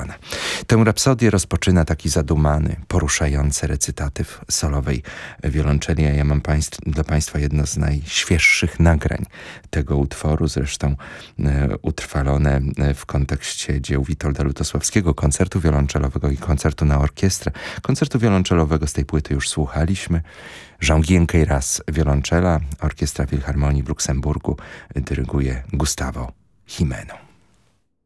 zaśpiewana. Tę rapsodię rozpoczyna taki zadumany, poruszający recytatyw solowej wiolonczeli, a ja mam dla Państwa jedno z najświeższych nagrań tego utworu, zresztą utrwalone w kontekście dzieł Witolda Lutosławskiego, koncertu wiolonczelowego i koncertu na orkiestrę. Koncertu wiolonczelowego z tej płyty już słuchaliśmy. Jean-Guyen Queyras, wiolonczela, Orkiestra Filharmonii w Luksemburgu, dyryguje Gustavo Gimeno.